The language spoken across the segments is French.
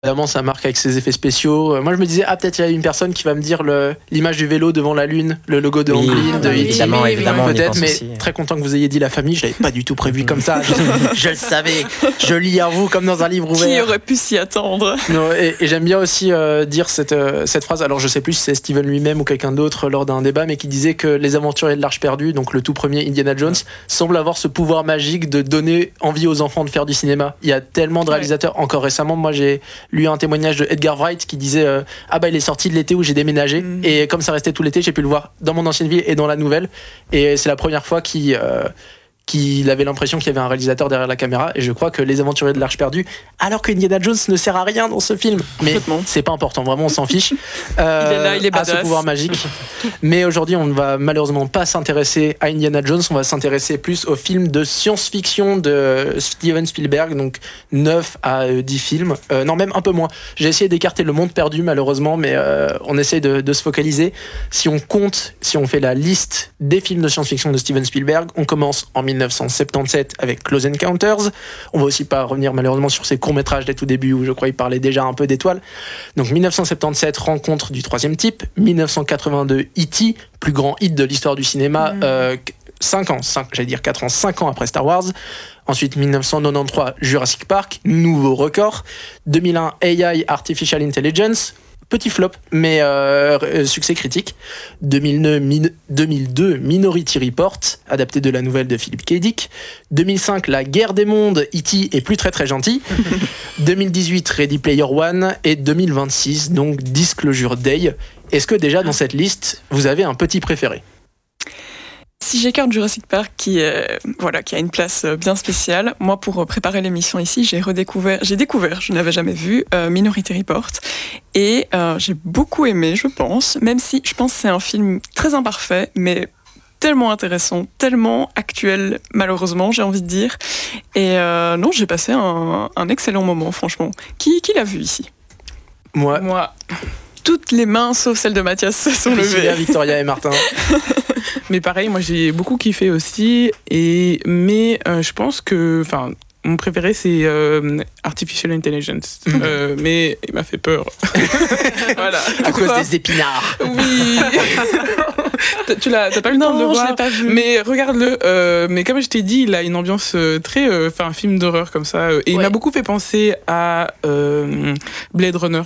Évidemment, ça marque avec ses effets spéciaux. Moi, je me disais, peut-être il y a une personne qui va me dire l'image du vélo devant la lune, le logo de Anglin, de évidemment, peut-être, mais très content que vous ayez dit la famille. Je l'avais pas du tout prévu comme ça. Je le savais. Je lis à vous comme dans un livre ouvert. Qui aurait pu s'y attendre? Non, et j'aime bien aussi dire cette phrase. Alors, je sais plus si c'est Steven lui-même ou quelqu'un d'autre lors d'un débat, mais qui disait que les aventuriers de l'Arche perdue, donc le tout premier Indiana Jones, semble avoir ce pouvoir magique de donner envie aux enfants de faire du cinéma. Il y a tellement de réalisateurs. Encore récemment, moi, j'ai lu un témoignage de Edgar Wright qui disait il est sorti de l'été où j'ai déménagé et comme ça restait tout l'été, j'ai pu le voir dans mon ancienne ville et dans la nouvelle, et c'est la première fois qu'il avait l'impression qu'il y avait un réalisateur derrière la caméra, et je crois que Les Aventuriers de l'Arche perdue, alors que Indiana Jones ne sert à rien dans ce film, mais c'est pas important, vraiment on s'en fiche. Il est là, il est badass. À ce pouvoir magique. Mais aujourd'hui on ne va malheureusement pas s'intéresser à Indiana Jones, on va s'intéresser plus aux films de science-fiction de Steven Spielberg, donc 9 à 10 films, non même un peu moins. J'ai essayé d'écarter Le Monde perdu malheureusement, mais on essaye de se focaliser. Si on fait la liste des films de science-fiction de Steven Spielberg, on commence en 1977 avec Close Encounters. On va aussi pas revenir malheureusement sur ses courts-métrages des tout débuts où je crois qu'il parlait déjà un peu d'étoiles. Donc 1977, Rencontre du troisième type. 1982, E.T., plus grand hit de l'histoire du cinéma, 5 ans après Star Wars. Ensuite 1993, Jurassic Park, nouveau record. 2001, AI, Artificial Intelligence. Petit flop, mais succès critique. 2002, Minority Report, adapté de la nouvelle de Philip K. Dick. 2005, La Guerre des Mondes, E.T. est plus très très gentil. 2018, Ready Player One. Et 2026, donc Disclosure Day. Est-ce que déjà dans cette liste, vous avez un petit préféré ? Si j'écarte Jurassic Park qui a une place bien spéciale, moi pour préparer l'émission ici, j'ai découvert, je n'avais jamais vu Minority Report, et j'ai beaucoup aimé, je pense, même si je pense que c'est un film très imparfait, mais tellement intéressant, tellement actuel, malheureusement, j'ai envie de dire. Et non, j'ai passé un excellent moment, franchement. Qui l'a vu ici ? Moi. Toutes les mains, sauf celle de Mathias, se sont levées. Victoria et Martin. Mais pareil, moi j'ai beaucoup kiffé aussi, mais je pense que, mon préféré c'est Artificial Intelligence, mais il m'a fait peur. Voilà. À cause des épinards. Oui. T'as pas eu le temps de le voir, je l'ai pas vu. mais regarde-le. Mais comme je t'ai dit, il a une ambiance très, un film d'horreur comme ça, et il m'a beaucoup fait penser à Blade Runner.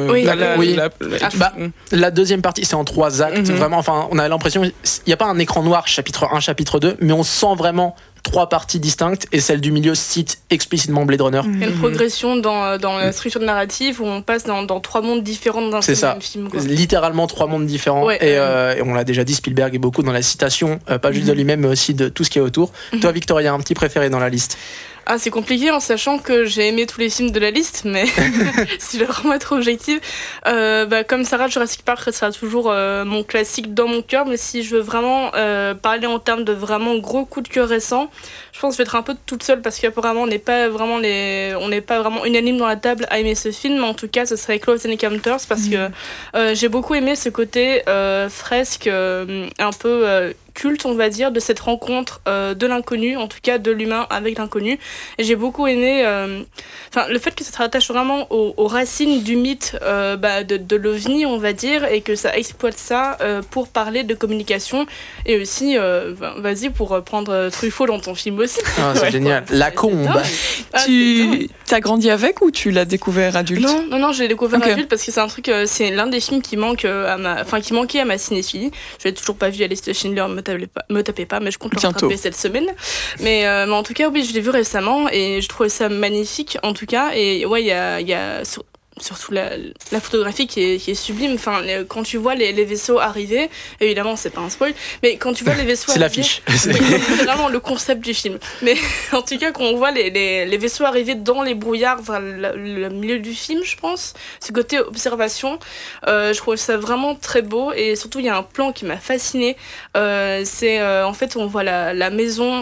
La deuxième partie, c'est en 3 actes. Vraiment, on a l'impression, il n'y a pas un écran noir, chapitre 1, chapitre 2, mais on sent vraiment 3 parties distinctes, et celle du milieu cite explicitement Blade Runner. Il y a une progression dans la structure narrative où on passe dans 3 mondes différents d'un même film. C'est littéralement 3 mondes différents. Ouais, et on l'a déjà dit, Spielberg est beaucoup dans la citation, pas juste de lui-même, mais aussi de tout ce qui est autour. Toi, Victoria, un petit préféré dans la liste ? C'est compliqué en sachant que j'ai aimé tous les films de la liste, mais si je veux vraiment être objective, comme Sarah, Jurassic Park restera toujours mon classique dans mon cœur, mais si je veux vraiment parler en termes de vraiment gros coup de cœur récent, je pense que je vais être un peu toute seule parce qu'apparemment on n'est pas vraiment unanime dans la table à aimer ce film, mais en tout cas ce serait Close Encounters parce que j'ai beaucoup aimé ce côté fresque un peu culte, on va dire, de cette rencontre de l'inconnu, en tout cas de l'humain avec l'inconnu. Et j'ai beaucoup aimé le fait que ça se rattache vraiment aux racines du mythe de l'OVNI, on va dire, et que ça exploite ça pour parler de communication, et aussi, vas-y, pour prendre Truffaut dans ton film aussi. C'est génial. La combe. Tu as grandi avec ou tu l'as découvert adulte ? Non, je l'ai découvert adulte parce que c'est un truc, c'est l'un des films qui manquait à ma cinéphilie. Je l'ai toujours pas vu, Alice de Schindler, me tapez pas, mais je compte le rattraper cette semaine. Mais en tout cas, oui, je l'ai vu récemment et je trouvais ça magnifique, en tout cas. Et ouais, il y a surtout la photographie qui est sublime. Quand tu vois les vaisseaux arriver, évidemment, c'est pas un spoil, mais quand tu vois les vaisseaux c'est arriver... C'est l'affiche. C'est vraiment le concept du film. Mais en tout cas, quand on voit les vaisseaux arriver dans les brouillards vers le milieu du film, je pense, ce côté observation, je trouve ça vraiment très beau. Et surtout, il y a un plan qui m'a fascinée. En fait, on voit la maison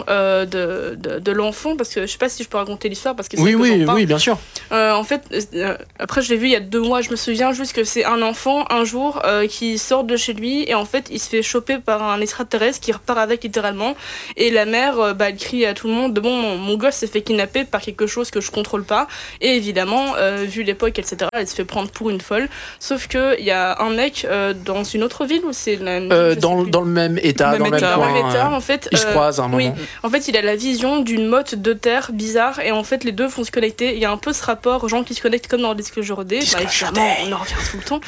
de l'enfant, parce que je sais pas si je peux raconter l'histoire, parce que oui, bien sûr. En fait, après, je l'ai vu il y a 2 mois, je me souviens juste que c'est un enfant, un jour, qui sort de chez lui et en fait, il se fait choper par un extraterrestre qui repart avec littéralement. Et la mère, elle crie à tout le monde, bon, mon gosse s'est fait kidnapper par quelque chose que je contrôle pas. Et évidemment, vu l'époque, etc., elle se fait prendre pour une folle. Sauf qu'il y a un mec dans une autre ville où c'est dans le même état, dans le même coin. En fait, ils se croisent à un moment. Oui, en fait, il a la vision d'une motte de terre bizarre et en fait, les deux vont se connecter. Il y a un peu ce rapport, gens qui se connectent comme dans Disclosure Day. Évidemment, on en revient tout le temps.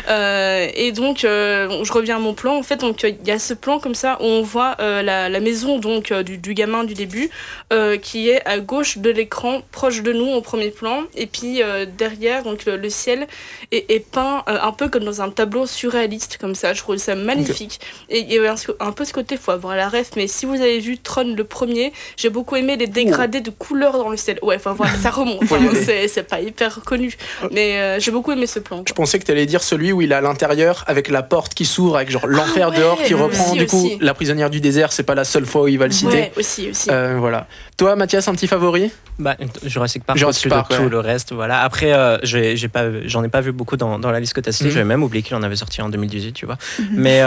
Et donc, je reviens à mon plan. En fait, donc il y a ce plan comme ça où on voit la maison donc du gamin du début qui est à gauche de l'écran, proche de nous en premier plan. Et puis derrière, donc le ciel est peint un peu comme dans un tableau surréaliste comme ça. Je trouve ça magnifique. Okay. Et il y a un peu ce côté, faut avoir la ref. Mais si vous avez vu Tron le premier, j'ai beaucoup aimé les dégradés de couleurs dans le ciel. Ouais, enfin voilà, ça remonte. C'est pas hyper connu, mais j'ai beaucoup aimé ce plan. Quoi. Je pensais que tu allais dire celui où il est à l'intérieur avec la porte qui s'ouvre, avec genre l'enfer dehors qui reprend. Du coup, la prisonnière du désert, c'est pas la seule fois où il va le citer. Ouais, aussi. Voilà. Toi, Mathias, un petit favori? Jurassic Park, tout le reste. Voilà. Après, j'en ai pas vu beaucoup dans la liste que tu as citée. J'avais même oublié qu'il en avait sorti en 2018, tu vois. Mais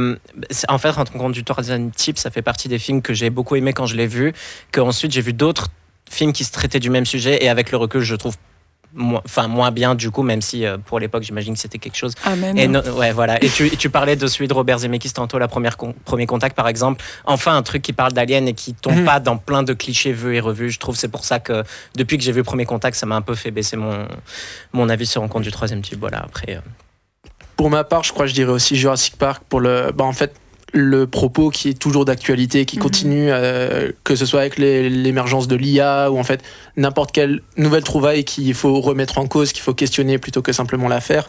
en fait, Rencontre du troisième type, ça fait partie des films que j'ai beaucoup aimé quand je l'ai vu. Qu'ensuite, j'ai vu d'autres films qui se traitaient du même sujet et avec le recul, je trouve moins bien du coup, même si pour l'époque j'imagine que c'était quelque chose. Amen. Et ouais, voilà. Et tu parlais de celui de Robert Zemeckis tantôt, Premier Contact par exemple. Enfin un truc qui parle d'aliens et qui tombe pas dans plein de clichés vus et revus. Je trouve c'est pour ça que depuis que j'ai vu Premier Contact, ça m'a un peu fait baisser mon avis sur Rencontre du troisième type. Voilà. Après. Pour ma part, je crois que je dirais aussi Jurassic Park pour en fait. Le propos qui est toujours d'actualité, qui continue, que ce soit avec l'émergence de l'IA ou en fait n'importe quelle nouvelle trouvaille qu'il faut remettre en cause, qu'il faut questionner plutôt que simplement la faire.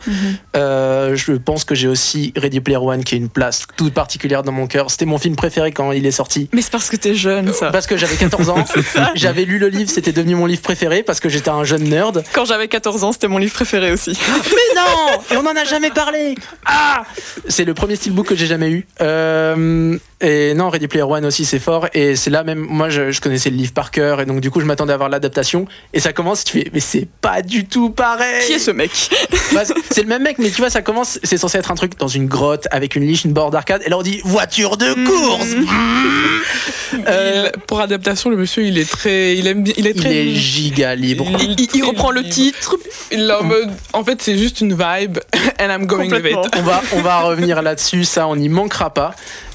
Je pense que j'ai aussi Ready Player One qui a une place toute particulière dans mon cœur. C'était mon film préféré quand il est sorti. Mais c'est parce que t'es jeune, ça. Parce que j'avais 14 ans, j'avais lu le livre, c'était devenu mon livre préféré parce que j'étais un jeune nerd. Quand j'avais 14 ans, c'était mon livre préféré aussi. Mais non! Et on n'en a jamais parlé! C'est le premier steelbook que j'ai jamais eu. Et non, Ready Player One aussi c'est fort et c'est là même moi je connaissais le livre par cœur et donc du coup je m'attendais à voir l'adaptation et ça commence, tu fais mais c'est pas du tout pareil. Qui est ce mec? C'est le même mec mais tu vois ça commence, c'est censé être un truc dans une grotte avec une liche, une borne d'arcade et là on dit voiture de course. Pour adaptation le monsieur il est giga libre. Il reprend le titre. En fait c'est juste une vibe and I'm going with it. On va revenir là-dessus, ça on n'y manquera pas.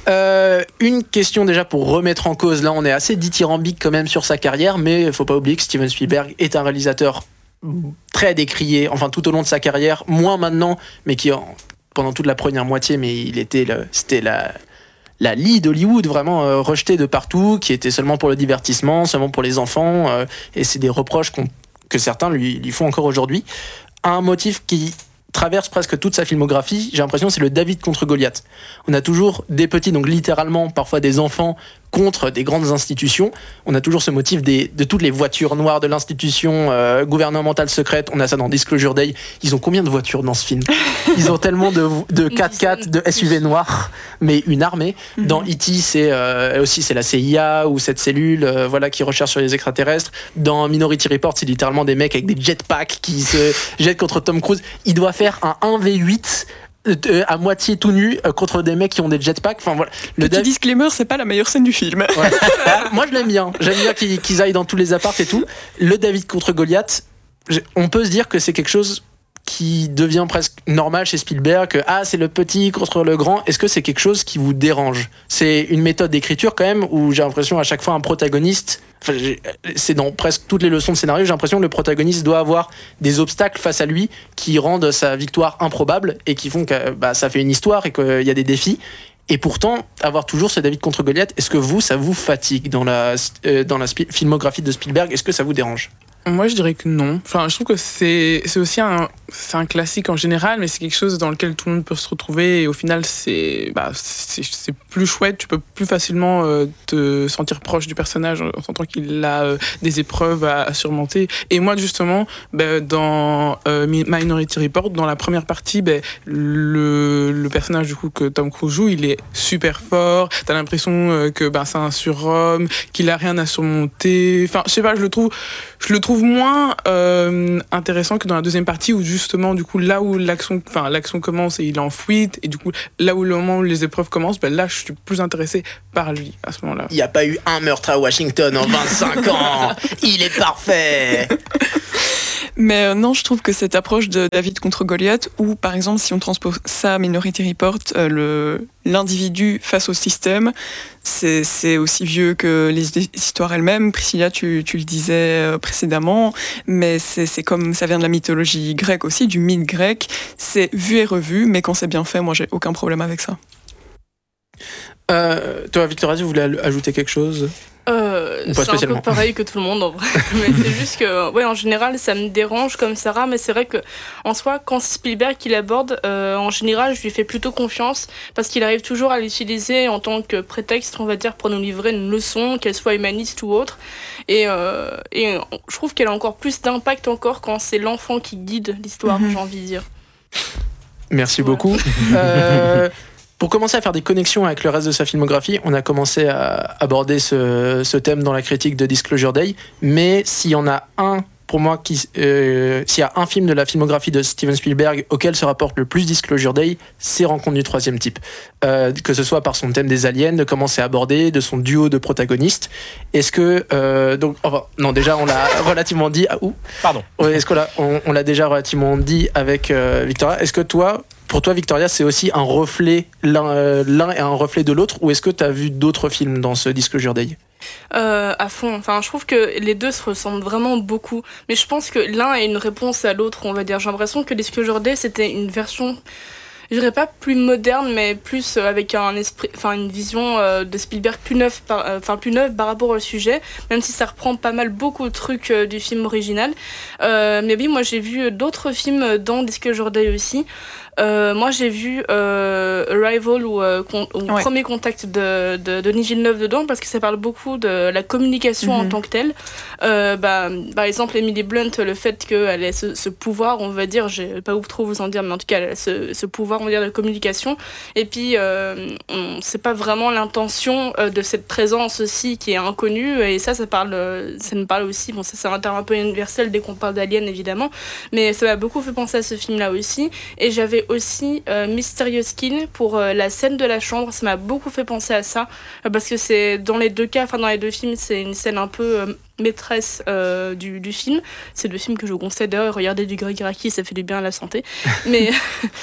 Une question déjà pour remettre en cause, là on est assez dithyrambique quand même sur sa carrière, mais il faut pas oublier que Steven Spielberg est un réalisateur très décrié, enfin tout au long de sa carrière, moins maintenant, mais qui pendant toute la première moitié, mais c'était la lead d'Hollywood, vraiment rejetée de partout, qui était seulement pour le divertissement, seulement pour les enfants, et c'est des reproches que certains lui font encore aujourd'hui. Un motif qui traverse presque toute sa filmographie, j'ai l'impression c'est le David contre Goliath. On a toujours des petits, donc littéralement parfois des enfants contre des grandes institutions. On a toujours ce motif de toutes les voitures noires de l'institution gouvernementale secrète. On a ça dans Disclosure Day. Ils ont combien de voitures dans ce film? Ils ont tellement de 4x4, de SUV noirs, mais une armée. Dans E.T., c'est la CIA ou cette cellule qui recherche sur les extraterrestres. Dans Minority Report, c'est littéralement des mecs avec des jetpacks qui se jettent contre Tom Cruise. Il doit faire un 1v8 à moitié tout nu contre des mecs qui ont des jetpacks. Enfin, voilà. Disclaimer, c'est pas la meilleure scène du film. Ouais. Moi je l'aime bien. J'aime bien qu'ils aillent dans tous les apparts et tout. Le David contre Goliath, on peut se dire que c'est quelque chose qui devient presque normal chez Spielberg, que c'est le petit contre le grand. Est-ce que c'est quelque chose qui vous dérange? C'est une méthode d'écriture quand même où j'ai l'impression à chaque fois un protagoniste, c'est dans presque toutes les leçons de scénario, j'ai l'impression que le protagoniste doit avoir des obstacles face à lui qui rendent sa victoire improbable et qui font que ça fait une histoire et qu'il y a des défis. Et pourtant, avoir toujours ce David contre Goliath, est-ce que ça vous fatigue dans la filmographie de Spielberg? Est-ce que ça vous dérange? Moi, je dirais que non. Enfin, je trouve que c'est aussi un classique en général, mais c'est quelque chose dans lequel tout le monde peut se retrouver. Et au final, c'est plus chouette. Tu peux plus facilement te sentir proche du personnage en sentant qu'il a des épreuves à surmonter. Et moi, justement, dans Minority Report, dans la première partie, le personnage du coup que Tom Cruise joue, il est super fort. T'as l'impression que c'est un surhomme, qu'il a rien à surmonter. Enfin, je sais pas, je le trouve je le trouve moins intéressant que dans la deuxième partie où justement du coup là où l'action commence et il est en fuite et du coup là où le moment où les épreuves commencent, là je suis plus intéressée par lui à ce moment-là. Il n'y a pas eu un meurtre à Washington en 25 ans. Il est parfait. Mais non, je trouve que cette approche de David contre Goliath, où par exemple si on transpose ça à Minority Report, l'individu face au système, c'est aussi vieux que les histoires elles-mêmes. Priscilla, tu le disais précédemment, mais c'est comme ça vient de la mythologie grecque aussi, du mythe grec. C'est vu et revu, mais quand c'est bien fait, moi j'ai aucun problème avec ça. Toi, Victoria, tu voulais ajouter quelque chose ? C'est un peu pareil que tout le monde en vrai, mais c'est juste que en général ça me dérange comme Sarah, mais c'est vrai que en soi quand Spielberg qui l'aborde, en général je lui fais plutôt confiance parce qu'il arrive toujours à l'utiliser en tant que prétexte, on va dire, pour nous livrer une leçon, qu'elle soit humaniste ou autre, et je trouve qu'elle a encore plus d'impact encore quand c'est l'enfant qui guide l'histoire, j'ai envie de dire. Merci beaucoup. Pour commencer à faire des connexions avec le reste de sa filmographie, on a commencé à aborder ce thème dans la critique de Disclosure Day, mais s'il y en a un, pour moi, s'il y a un film de la filmographie de Steven Spielberg auquel se rapporte le plus Disclosure Day, c'est Rencontre du troisième type. Que ce soit par son thème des aliens, de comment c'est abordé, de son duo de protagonistes. Est-ce que... non, déjà, on l'a relativement dit... Pardon. Est-ce qu'on l'a déjà relativement dit avec Victoria. Est-ce que pour toi, Victoria, c'est aussi un reflet, l'un est un reflet de l'autre, ou est-ce que tu as vu d'autres films dans ce Disclosure Day ? À fond. Enfin, je trouve que les deux se ressemblent vraiment beaucoup, mais je pense que l'un est une réponse à l'autre, on va dire. J'ai l'impression que Disclosure Day, c'était une version, je dirais pas plus moderne, mais plus avec un esprit, enfin une vision de Spielberg plus neuve par rapport au sujet, même si ça reprend pas mal beaucoup de trucs du film original. Mais oui, moi j'ai vu d'autres films dans Disclosure Day aussi. Moi j'ai vu Arrival ou Premier Contact de Denis Villeneuve dedans, parce que ça parle beaucoup de la communication en tant que telle. Par exemple, Emily Blunt, le fait qu'elle ait ce pouvoir, on va dire, j'ai pas trop vous en dire, mais en tout cas elle a ce pouvoir, on va dire, de communication. Et puis on sait pas vraiment l'intention de cette présence aussi qui est inconnue, et ça me parle aussi, bon ça c'est un terme un peu universel dès qu'on parle d'aliens évidemment, mais ça m'a beaucoup fait penser à ce film là aussi. Et j'avais aussi Mysterious Skin pour la scène de la chambre, ça m'a beaucoup fait penser à ça, parce que c'est dans les deux films, c'est une scène un peu maîtresse du film. C'est deux films que je vous conseille d'ailleurs, regardez du Greg Araki, ça fait du bien à la santé. mais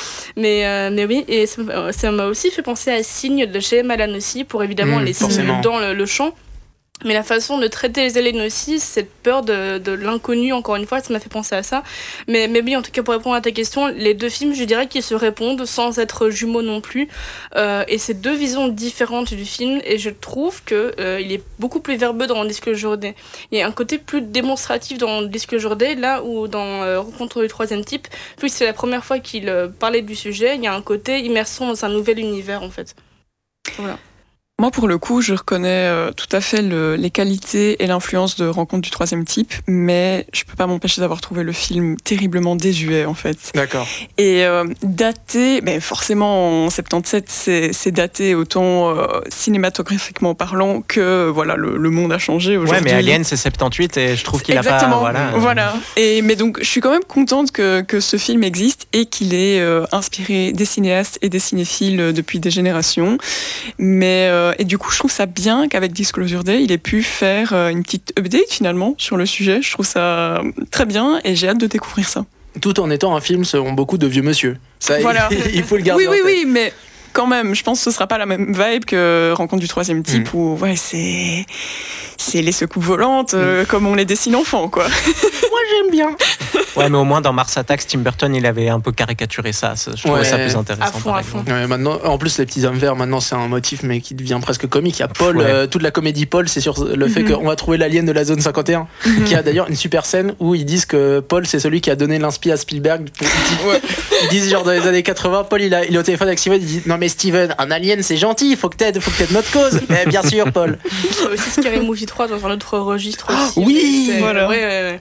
oui, et ça m'a aussi fait penser à Signe de Shyamalan Malan aussi, pour évidemment les signes dans le champ. Mais la façon de traiter les aliens aussi, cette peur de l'inconnu, encore une fois, ça m'a fait penser à ça. Mais oui, en tout cas, pour répondre à ta question, les deux films, je dirais qu'ils se répondent sans être jumeaux non plus. Et c'est deux visions différentes du film, et je trouve qu'il est beaucoup plus verbeux dans Disclosure Day. Il y a un côté plus démonstratif dans Disclosure Day, là où dans Rencontre du troisième type, vu que c'est la première fois qu'il parlait du sujet, il y a un côté immersion dans un nouvel univers, en fait. Voilà. Moi, pour le coup, je reconnais tout à fait les qualités et l'influence de Rencontre du troisième type, mais je peux pas m'empêcher d'avoir trouvé le film terriblement désuet, en fait. D'accord. Et daté, forcément, en 77, c'est daté autant cinématographiquement parlant que le monde a changé aujourd'hui. Ouais, mais Alien, c'est 78 et je trouve qu'il Exactement. a pas... Voilà. Mais donc, je suis quand même contente que ce film existe et qu'il ait inspiré des cinéastes et des cinéphiles depuis des générations. Et du coup, je trouve ça bien qu'avec Disclosure Day, il ait pu faire une petite update finalement sur le sujet. Je trouve ça très bien et j'ai hâte de découvrir ça. Tout en étant un film selon beaucoup de vieux monsieur. Ça, voilà. Il faut le garder en tête. Oui, mais quand même, je pense que ce sera pas la même vibe que Rencontre du troisième type où c'est les secousses volantes comme on les dessine enfant, quoi. Moi, j'aime bien. Ouais, mais au moins dans Mars Attacks, Tim Burton, il avait un peu caricaturé ça. Je trouvais ça plus intéressant. À fond. Ouais, maintenant, en plus, les petits hommes verts, maintenant, c'est un motif, mais qui devient presque comique. Il y a Paul, toute la comédie Paul, c'est sur le fait qu'on va trouver l'alien de la zone 51, qui a d'ailleurs une super scène où ils disent que Paul, c'est celui qui a donné l'inspi à Spielberg. Ils disent genre dans les années 80, Paul, il est au téléphone avec Steven, il dit non mais Steven, un alien, c'est gentil, faut que t'aides notre cause. Mais bien sûr, Paul. Il y a aussi Scary Movie 3 dans un autre registre aussi. Oui, voilà. Ouais.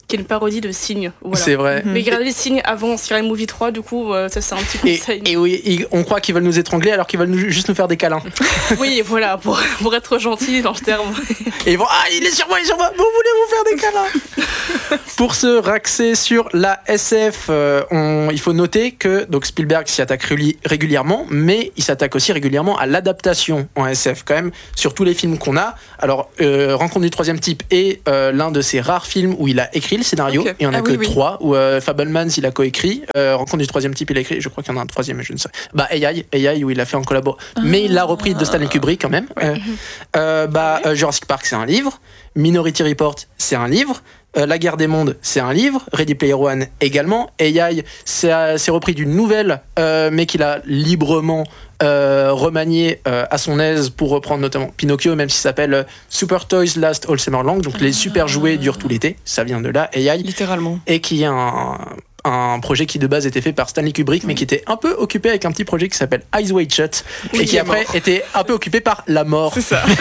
qui est une parodie de Signe. Voilà. C'est vrai. Mais regardez Signe avant Scary Movie 3, du coup, ça c'est un petit conseil. Et oui, on croit qu'ils veulent nous étrangler alors qu'ils veulent juste nous faire des câlins. Oui, voilà, pour être gentil dans le terme. Et ils vont, il est sur moi, vous voulez vous faire des câlins. Pour se raxer sur la SF, il faut noter que donc Spielberg s'y attaque régulièrement, mais il s'attaque aussi régulièrement à l'adaptation en SF quand même, sur tous les films qu'on a. Alors, Rencontre du troisième type est l'un de ces rares films où il a écrit le scénario. Okay. Il n'y en a que 3, où Fabelmans il a coécrit, Rencontre du troisième type il a écrit, je crois qu'il y en a un troisième, mais je ne sais pas. AI où il a fait en collaboration, mais il l'a repris de Stanley Kubrick quand même. Jurassic Park c'est un livre, Minority Report c'est un livre, La guerre des mondes c'est un livre, Ready Player One également, AI c'est repris d'une nouvelle mais qu'il a librement remanié à son aise pour reprendre notamment Pinocchio, même s'il s'appelle Super Toys Last All Summer Long, donc les super jouets durent tout l'été, ça vient de là, AI, littéralement, et qui est un projet qui de base était fait par Stanley Kubrick, mais qui était un peu occupé avec un petit projet qui s'appelle Eyes Wide Shut, et qui après était un peu occupé par la mort. C'est ça.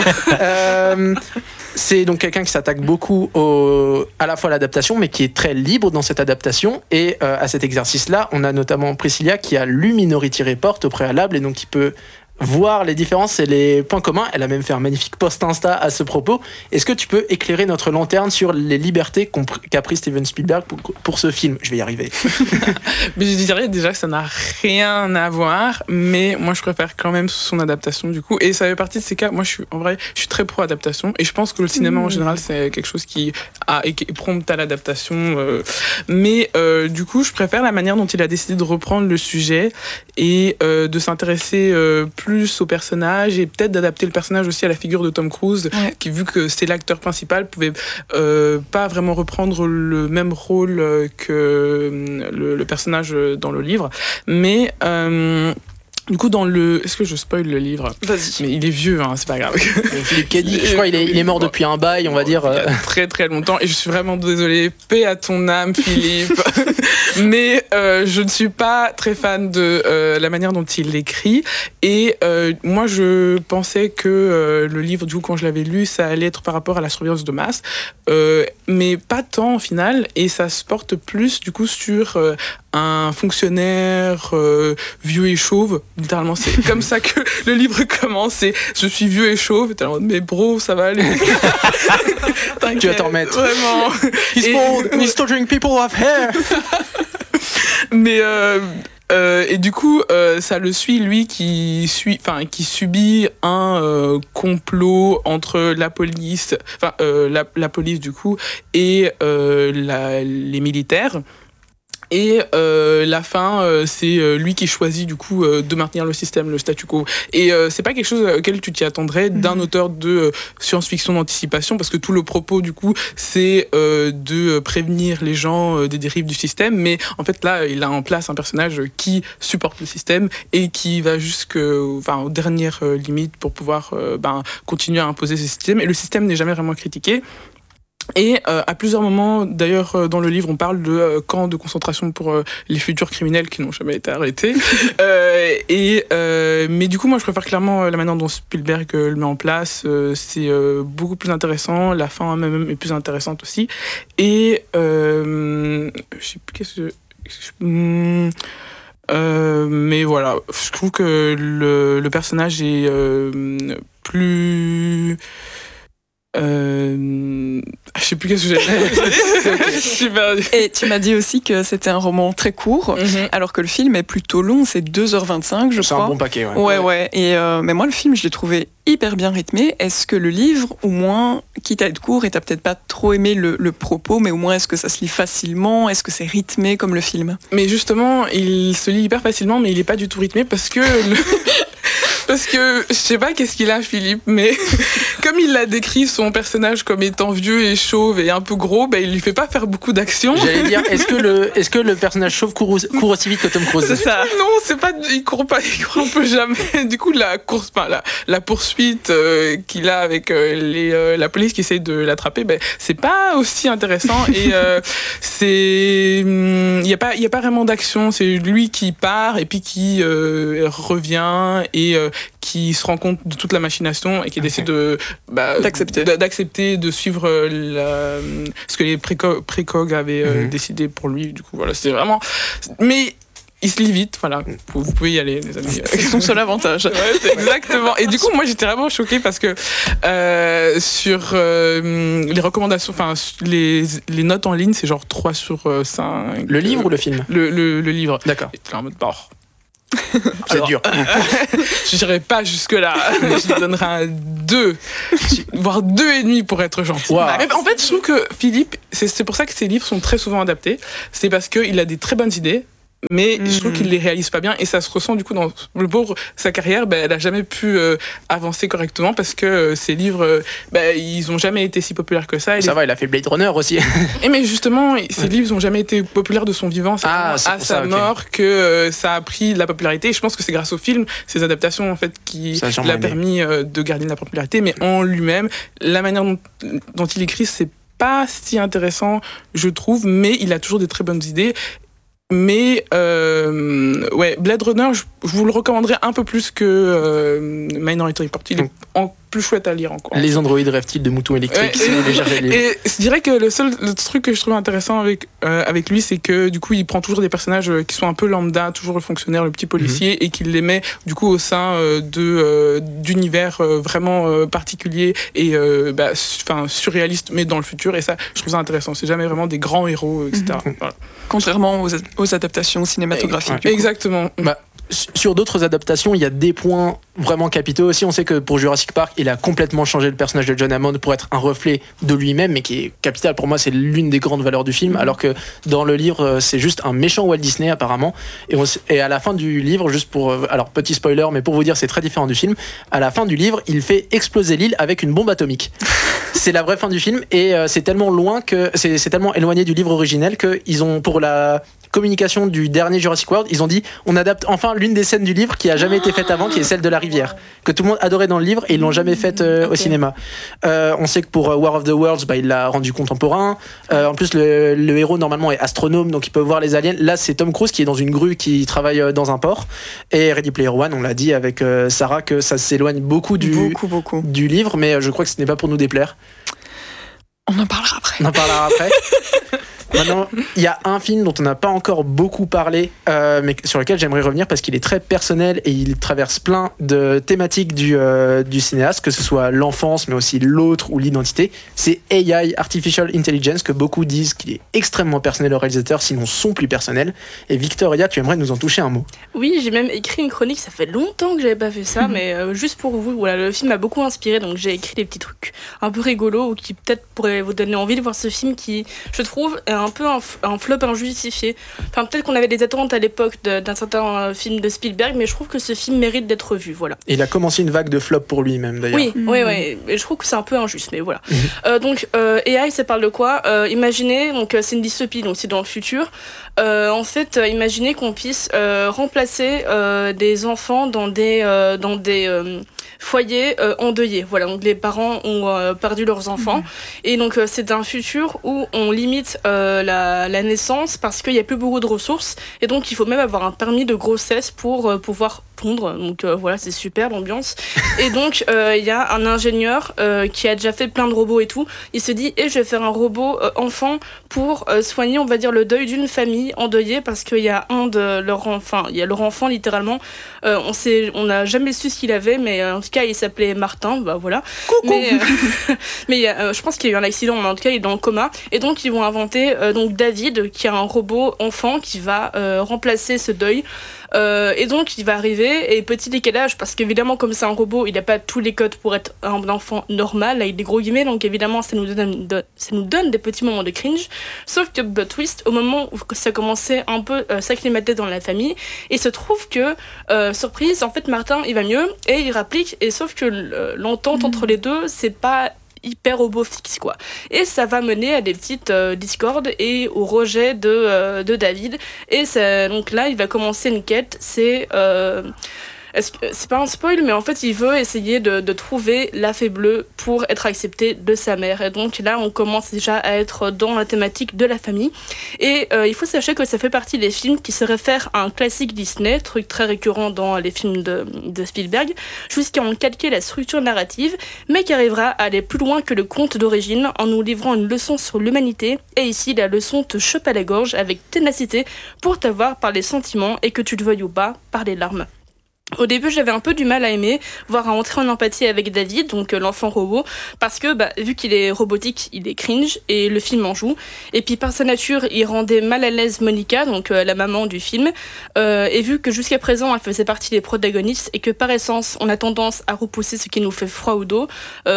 C'est donc quelqu'un qui s'attaque beaucoup à la fois à l'adaptation, mais qui est très libre dans cette adaptation. Et à cet exercice-là, on a notamment Priscilla qui a lu Minority Report au préalable, et donc qui peut voir les différences et les points communs. Elle a même fait un magnifique post Insta à ce propos. Est-ce que tu peux éclairer notre lanterne sur les libertés qu'a pris Steven Spielberg pour ce film ? Je vais y arriver. Mais je dirais déjà que ça n'a rien à voir, mais moi je préfère quand même son adaptation du coup. Et ça fait partie de ces cas. Moi je suis très pro adaptation, et je pense que le cinéma en général c'est quelque chose qui est prompt à l'adaptation. Mais du coup je préfère la manière dont il a décidé de reprendre le sujet et de s'intéresser plus au personnage, et peut-être d'adapter le personnage aussi à la figure de Tom Cruise, qui, vu que c'est l'acteur principal, pouvait pas vraiment reprendre le même rôle que le personnage dans le livre. Mais du coup, est-ce que je spoil le livre ? Vas-y. Mais il est vieux, hein, c'est pas grave. Philippe Cadic, je crois qu'il est mort depuis un bail, on va dire. Il y a très très longtemps, et je suis vraiment désolée. Paix à ton âme, Philippe. Mais je ne suis pas très fan de la manière dont il l'écrit. Et moi, je pensais que le livre, du coup, quand je l'avais lu, ça allait être par rapport à la surveillance de masse. Mais pas tant, au final. Et ça se porte plus, du coup, sur un fonctionnaire vieux et chauve. Littéralement, c'est comme ça que le livre commence. Je suis vieux et chauve. Mais bro, ça va aller. Tu vas t'en remettre. Vraiment. He's torturing people who have hair. Mais et du coup, ça le suit, lui, qui subit un complot entre la police, la police du coup, et les militaires. Et la fin, c'est lui qui choisit du coup de maintenir le système, le statu quo. Et c'est pas quelque chose auquel tu t'y attendrais d'un auteur de science-fiction d'anticipation, parce que tout le propos du coup, c'est de prévenir les gens des dérives du système. Mais en fait là, il a en place un personnage qui supporte le système et qui va aux dernières limites pour pouvoir continuer à imposer ce système. Et le système n'est jamais vraiment critiqué. Et à plusieurs moments, d'ailleurs, dans le livre, on parle de camps de concentration pour les futurs criminels qui n'ont jamais été arrêtés. Mais du coup, moi, je préfère clairement la manière dont Spielberg le met en place. C'est beaucoup plus intéressant. La fin même est plus intéressante aussi. Et je sais plus qu'est-ce que... mais voilà, je trouve que le personnage est plus... je sais plus qu'est-ce que j'ai dit. Et tu m'as dit aussi que c'était un roman très court, alors que le film est plutôt long, c'est 2h25 je crois. C'est un bon paquet, ouais. Et mais moi le film je l'ai trouvé hyper bien rythmé. Est-ce que le livre, au moins, quitte à être court, et t'as peut-être pas trop aimé le propos, mais au moins est-ce que ça se lit facilement ? Est-ce que c'est rythmé comme le film ? Mais justement, il se lit hyper facilement, mais il est pas du tout rythmé parce que Parce que je sais pas qu'est-ce qu'il a, Philippe, mais comme il a décrit son personnage comme étant vieux et chauve et un peu gros, ben il lui fait pas faire beaucoup d'actions. J'allais dire, est-ce que le personnage chauve court aussi vite que Tom Cruise? C'est ça. Non, c'est pas, il court un peu jamais. Du coup, la course, la poursuite qu'il a avec la police qui essaye de l'attraper, ben c'est pas aussi intéressant et il y a pas vraiment d'action. C'est lui qui part et puis qui revient et qui se rend compte de toute la machination et qui décide d'accepter de suivre ce que les précogs avaient décidé pour lui. Du coup, voilà, c'est vraiment... Mais il se lit vite, voilà. Vous pouvez y aller, les amis. C'est son seul avantage. Ouais, exactement. Et du coup, moi, j'étais vraiment choquée parce que sur les recommandations, enfin, les notes en ligne, c'est genre 3 sur 5. Le livre ou le film ? Le livre. D'accord. Et en mode bord. C'est dur. Je dirais pas jusque-là. Je lui donnerai un 2, voire 2,5 pour être gentil. Wow. Mais en fait, je trouve que Philippe, c'est pour ça que ses livres sont très souvent adaptés. C'est parce qu'il a des très bonnes idées. Mais je trouve qu'il les réalise pas bien et ça se ressent du coup dans le pauvre, sa carrière, elle a jamais pu avancer correctement parce que ses livres, ils ont jamais été si populaires que ça. Ça va, il a fait Blade Runner aussi. Et mais justement, ses livres ont jamais été populaires de son vivant, c'est à sa mort que ça a pris de la popularité. Et je pense que c'est grâce au film, ces adaptations en fait, qui l'a permis de garder de la popularité. Mais en lui-même, la manière dont il écrit, c'est pas si intéressant, je trouve, mais il a toujours des très bonnes idées. Mais Blade Runner, je vous le recommanderais un peu plus que Minority Report. Il est plus chouette à lire encore. Les androïdes rêvent-ils de moutons électriques et je dirais que le truc que je trouve intéressant avec lui, c'est que du coup, il prend toujours des personnages qui sont un peu lambda, toujours le fonctionnaire, le petit policier, et qu'il les met du coup au sein d'univers vraiment particuliers et surréalistes, mais dans le futur. Et ça, je trouve ça intéressant. C'est jamais vraiment des grands héros, etc. Voilà. Contrairement aux adaptations cinématographiques. Exactement. Sur d'autres adaptations, il y a des points vraiment capitaux aussi. On sait que pour Jurassic Park, il a complètement changé le personnage de John Hammond pour être un reflet de lui-même, mais qui est capital. Pour moi, c'est l'une des grandes valeurs du film, alors que dans le livre, c'est juste un méchant Walt Disney apparemment. Et à la fin du livre, juste pour... Alors, petit spoiler, mais pour vous dire, c'est très différent du film. À la fin du livre, il fait exploser l'île avec une bombe atomique. C'est la vraie fin du film, et c'est tellement loin que... C'est tellement éloigné du livre originel qu'ils ont, pour la communication du dernier Jurassic World, ils ont dit on adapte enfin l'une des scènes du livre qui a jamais été faite avant, qui est celle de la rivière, que tout le monde adorait dans le livre et ils l'ont jamais faite au cinéma. On sait que pour War of the Worlds, il l'a rendu contemporain. En plus, le héros normalement est astronome, donc il peut voir les aliens. Là, c'est Tom Cruise qui est dans une grue, qui travaille dans un port. Et Ready Player One, on l'a dit avec Sarah, que ça s'éloigne beaucoup du livre, mais je crois que ce n'est pas pour nous déplaire. On en parlera après. Maintenant, il y a un film dont on n'a pas encore beaucoup parlé, mais sur lequel j'aimerais revenir parce qu'il est très personnel et il traverse plein de thématiques du cinéaste, que ce soit l'enfance, mais aussi l'autre ou l'identité. C'est AI, Artificial Intelligence, que beaucoup disent qu'il est extrêmement personnel au réalisateur, sinon son plus personnel. Et Victoria, tu aimerais nous en toucher un mot? Oui, j'ai même écrit une chronique, ça fait longtemps que j'avais pas fait ça, mais juste pour vous, voilà, le film m'a beaucoup inspiré, donc j'ai écrit des petits trucs un peu rigolos ou qui peut-être pourraient vous donner envie de voir ce film qui, je trouve, est un peu un flop injustifié. Enfin, peut-être qu'on avait des attentes à l'époque d'un certain film de Spielberg, mais je trouve que ce film mérite d'être vu, voilà. Et il a commencé une vague de flop pour lui-même, d'ailleurs. Oui, et je trouve que c'est un peu injuste, mais voilà. Donc, AI, ça parle de quoi? Imaginez, donc c'est une dystopie, donc c'est dans le futur. En fait, imaginez qu'on puisse remplacer des enfants dans des foyers endeuillés. Voilà, donc les parents ont perdu leurs enfants. Et donc, c'est un futur où on limite la naissance parce qu'il n'y a plus beaucoup de ressources. Et donc, il faut même avoir un permis de grossesse pour pouvoir pondre. Donc, voilà, c'est super l'ambiance. Et donc, il y a un ingénieur qui a déjà fait plein de robots et tout. Il se dit, je vais faire un robot enfant pour soigner, on va dire, le deuil d'une famille endeuillée parce qu'il y a il y a leur enfant littéralement. On n'a jamais su ce qu'il avait, mais en tout cas, il s'appelait Martin. Bah voilà. Coucou. Mais je pense qu'il y a eu un accident, mais en tout cas, il est dans le coma. Et donc, ils vont inventer donc David, qui est un robot enfant qui va remplacer ce deuil. Et donc il va arriver, et petit décalage parce qu'évidemment comme c'est un robot il n'a pas tous les codes pour être un enfant normal avec des gros guillemets, donc évidemment ça nous donne des petits moments de cringe, sauf que plot twist, au moment où ça commençait un peu s'acclimater dans la famille, il se trouve que surprise, en fait Martin il va mieux et il rapplique, et sauf que l'entente entre les deux c'est pas hyper robot fixe quoi, et ça va mener à des petites discordes et au rejet de David, et donc là il va commencer une quête, c'est c'est pas un spoil, mais en fait, il veut essayer de trouver la fée bleue pour être accepté de sa mère. Et donc là, on commence déjà à être dans la thématique de la famille. Et il faut sachez que ça fait partie des films qui se réfèrent à un classique Disney, truc très récurrent dans les films de Spielberg, jusqu'à en calquer la structure narrative, mais qui arrivera à aller plus loin que le conte d'origine en nous livrant une leçon sur l'humanité. Et ici, la leçon te chope à la gorge avec ténacité pour t'avoir par les sentiments et que tu le veuilles ou pas, par les larmes. Au début, j'avais un peu du mal à aimer, voire à entrer en empathie avec David, donc l'enfant robot, parce que vu qu'il est robotique, il est cringe, et le film en joue. Et puis par sa nature, il rendait mal à l'aise Monica, donc la maman du film, et vu que jusqu'à présent, elle faisait partie des protagonistes, et que par essence, on a tendance à repousser ce qui nous fait froid au dos,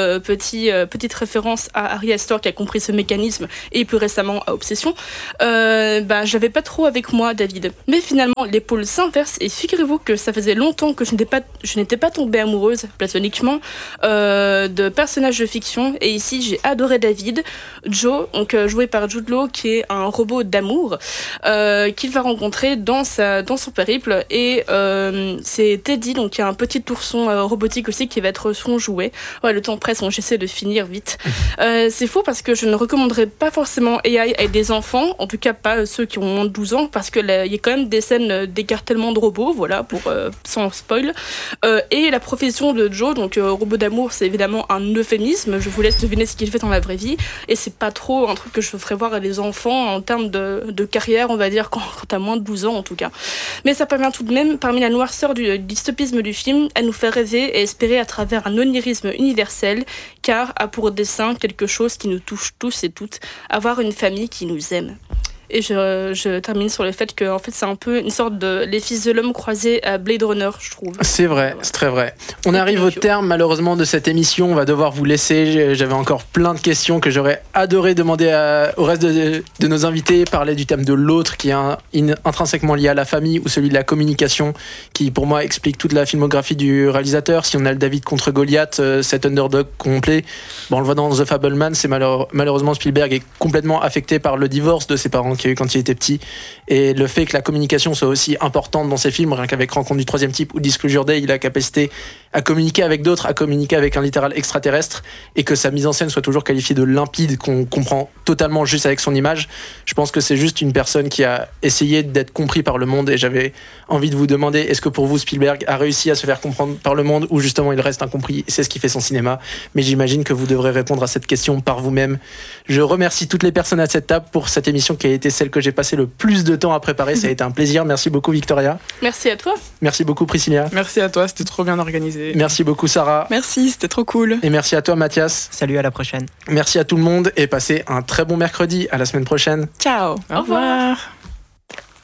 petite référence à Ari Aster qui a compris ce mécanisme, et plus récemment à Obsession, j'avais pas trop avec moi David. Mais finalement, les pôles s'inversent, et figurez-vous que ça faisait longtemps que je n'étais pas tombée amoureuse platoniquement de personnages de fiction, et ici j'ai adoré David, Joe, donc joué par Jude Law, qui est un robot d'amour qu'il va rencontrer dans son périple, et c'est Teddy, donc qui est un petit ourson robotique aussi, qui va être son jouet. Ouais, le temps presse, donc j'essaie de finir vite. C'est faux parce que je ne recommanderais pas forcément AI avec des enfants, en tout cas pas ceux qui ont moins de 12 ans, parce qu'il y a quand même des scènes d'écartèlement de robots, voilà, pour sans spoil. Et la profession de Joe, donc robot d'amour, c'est évidemment un euphémisme. Je vous laisse deviner ce qu'il fait dans la vraie vie, et c'est pas trop un truc que je ferais voir à des enfants en termes de carrière, on va dire, quand t'as moins de 12 ans en tout cas. Mais ça parvient tout de même, parmi la noirceur du dystopisme du film, à nous faire rêver et espérer à travers un onirisme universel, car a pour dessein quelque chose qui nous touche tous et toutes, avoir une famille qui nous aime. Et je termine sur le fait que en fait, c'est un peu une sorte de Les Fils de l'Homme croisés à Blade Runner, je trouve. C'est vrai, c'est très vrai. On arrive au terme malheureusement de cette émission. On va devoir vous laisser. J'avais encore plein de questions que j'aurais adoré demander au reste de nos invités. Parler du thème de l'autre qui est intrinsèquement lié à la famille, ou celui de la communication qui pour moi explique toute la filmographie du réalisateur. Si on a le David contre Goliath, cet underdog complet, on le voit dans The Fabelman. C'est malheureusement Spielberg est complètement affecté par le divorce de ses parents qu'il a eu quand il était petit, et le fait que la communication soit aussi importante dans ses films, rien qu'avec Rencontre du troisième type ou Disclosure Day, il a la capacité à communiquer avec d'autres, à communiquer avec un littéral extraterrestre, et que sa mise en scène soit toujours qualifiée de limpide, qu'on comprend totalement juste avec son image. Je pense que c'est juste une personne qui a essayé d'être compris par le monde, et j'avais envie de vous demander, est-ce que pour vous Spielberg a réussi à se faire comprendre par le monde, ou justement il reste incompris, c'est ce qui fait son cinéma? Mais j'imagine que vous devrez répondre à cette question par vous-même. Je remercie toutes les personnes à cette table pour cette émission qui a été celle que j'ai passé le plus de temps à préparer. Ça a été un plaisir. Merci beaucoup Victoria. Merci à toi. Merci beaucoup Priscilla. Merci à toi, c'était trop bien organisé. Merci beaucoup Sarah. Merci, c'était trop cool. Et merci à toi Mathias. Salut, à la prochaine. Merci à tout le monde et passez un très bon mercredi. À la semaine prochaine. Ciao. Au revoir.